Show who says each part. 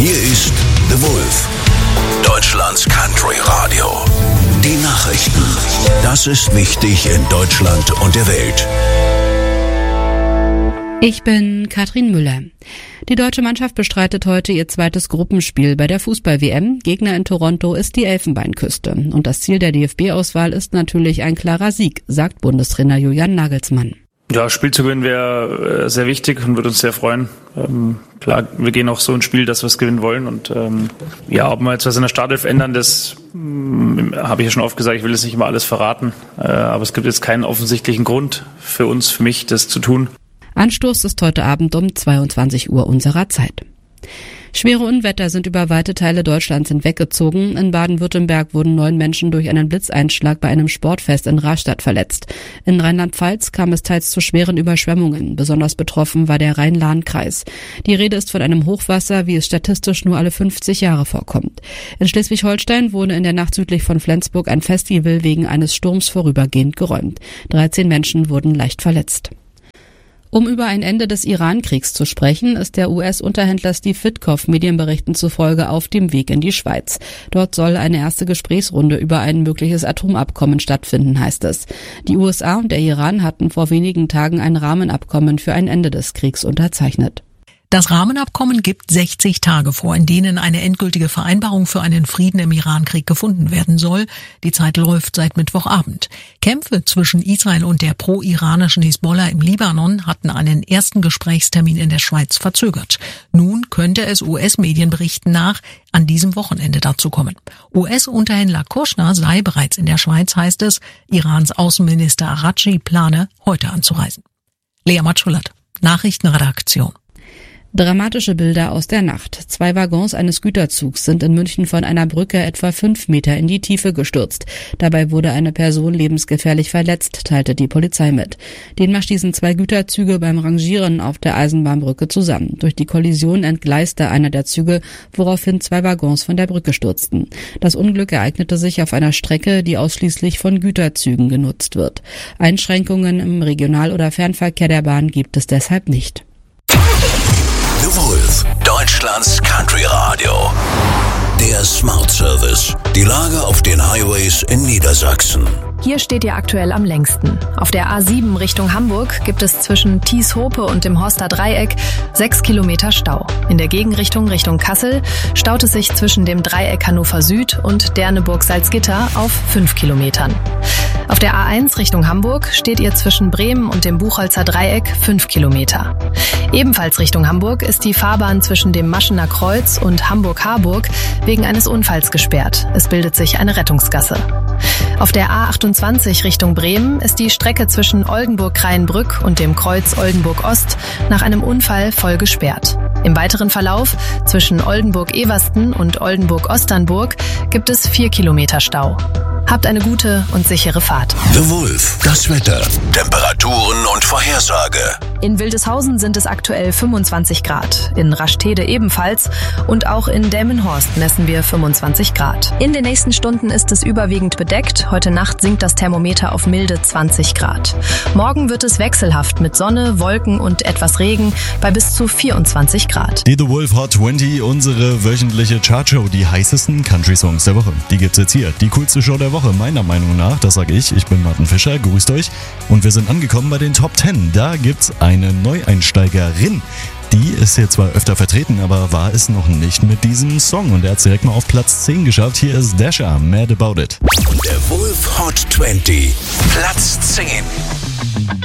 Speaker 1: Hier ist The Wolf, Deutschlands Country Radio. Die Nachrichten. Das ist wichtig in Deutschland und der Welt.
Speaker 2: Ich bin Katrin Müller. Die deutsche Mannschaft bestreitet heute ihr zweites Gruppenspiel bei der Fußball-WM. Gegner in Toronto ist die Elfenbeinküste. Und das Ziel der DFB-Auswahl ist natürlich ein klarer Sieg, sagt Bundestrainer Julian Nagelsmann.
Speaker 3: Ja, Spiel zu gewinnen wäre sehr wichtig und würde uns sehr freuen. Klar, wir gehen auch so ins Spiel, dass wir es gewinnen wollen. Und ob wir jetzt was in der Startelf ändern, das habe ich ja schon oft gesagt, ich will jetzt nicht immer alles verraten. Aber es gibt jetzt keinen offensichtlichen Grund für uns, für mich, das zu tun.
Speaker 2: Anstoß ist heute Abend um 22 Uhr unserer Zeit. Schwere Unwetter sind über weite Teile Deutschlands hinweggezogen. In Baden-Württemberg wurden 9 Menschen durch einen Blitzeinschlag bei einem Sportfest in Rastatt verletzt. In Rheinland-Pfalz kam es teils zu schweren Überschwemmungen. Besonders betroffen war der Rhein-Lahn-Kreis. Die Rede ist von einem Hochwasser, wie es statistisch nur alle 50 Jahre vorkommt. In Schleswig-Holstein wurde in der Nacht südlich von Flensburg ein Festival wegen eines Sturms vorübergehend geräumt. 13 Menschen wurden leicht verletzt. Um über ein Ende des Iran-Kriegs zu sprechen, ist der US-Unterhändler Steve Witkoff Medienberichten zufolge auf dem Weg in die Schweiz. Dort soll eine erste Gesprächsrunde über ein mögliches Atomabkommen stattfinden, heißt es. Die USA und der Iran hatten vor wenigen Tagen ein Rahmenabkommen für ein Ende des Kriegs unterzeichnet.
Speaker 4: Das Rahmenabkommen gibt 60 Tage vor, in denen eine endgültige Vereinbarung für einen Frieden im Irankrieg gefunden werden soll. Die Zeit läuft seit Mittwochabend. Kämpfe zwischen Israel und der pro-iranischen Hisbollah im Libanon hatten einen ersten Gesprächstermin in der Schweiz verzögert. Nun könnte es US-Medienberichten nach an diesem Wochenende dazu kommen. US-Unterhändler Kushner sei bereits in der Schweiz, heißt es. Irans Außenminister Araghchi plane, heute anzureisen. Lea Matschulat, Nachrichtenredaktion.
Speaker 2: Dramatische Bilder aus der Nacht. 2 Waggons eines Güterzugs sind in München von einer Brücke etwa 5 Meter in die Tiefe gestürzt. Dabei wurde eine Person lebensgefährlich verletzt, teilte die Polizei mit. Demnach stießen 2 Güterzüge beim Rangieren auf der Eisenbahnbrücke zusammen. Durch die Kollision entgleiste einer der Züge, woraufhin 2 Waggons von der Brücke stürzten. Das Unglück ereignete sich auf einer Strecke, die ausschließlich von Güterzügen genutzt wird. Einschränkungen im Regional- oder Fernverkehr der Bahn gibt es deshalb nicht.
Speaker 1: The Wolf, Deutschlands Country Radio. Der Smart Service. Die Lage auf den Highways in Niedersachsen.
Speaker 5: Hier steht ihr aktuell am längsten. Auf der A7 Richtung Hamburg gibt es zwischen Thieshope und dem Horster Dreieck 6 Kilometer Stau. In der Gegenrichtung Richtung Kassel staut es sich zwischen dem Dreieck Hannover Süd und Derneburg-Salzgitter auf 5 Kilometern. Auf der A1 Richtung Hamburg steht ihr zwischen Bremen und dem Buchholzer Dreieck 5 Kilometer. Ebenfalls Richtung Hamburg ist die Fahrbahn zwischen dem Maschener Kreuz und Hamburg-Harburg wegen eines Unfalls gesperrt. Es bildet sich eine Rettungsgasse. Auf der A28 Richtung Bremen ist die Strecke zwischen Oldenburg-Kreienbrück und dem Kreuz Oldenburg-Ost nach einem Unfall voll gesperrt. Im weiteren Verlauf zwischen Oldenburg-Eversten und Oldenburg-Osternburg gibt es 4 Kilometer Stau. Habt eine gute und sichere Fahrt.
Speaker 1: The Wolf, das Wetter, Temperaturen und Vorhersage.
Speaker 5: In Wildeshausen sind es aktuell 25 Grad, in Rastede ebenfalls und auch in Delmenhorst messen wir 25 Grad. In den nächsten Stunden ist es überwiegend bedeckt. Heute Nacht sinkt das Thermometer auf milde 20 Grad. Morgen wird es wechselhaft mit Sonne, Wolken und etwas Regen bei bis zu 24 Grad.
Speaker 6: Die The Wolf Hot 20, unsere wöchentliche Chartshow, die heißesten Country-Songs der Woche. Die gibt's jetzt hier, die coolste Show der Woche, meiner Meinung nach, das sage ich. Ich bin Martin Fischer, grüßt euch. Und wir sind angekommen bei den Top 10. Da gibt's eine Neueinsteigerin. Die ist hier zwar öfter vertreten, aber war es noch nicht mit diesem Song. Und er hat es direkt mal auf Platz 10 geschafft. Hier ist Dasha, Mad About It.
Speaker 1: Der Wolf Hot 20, Platz 10.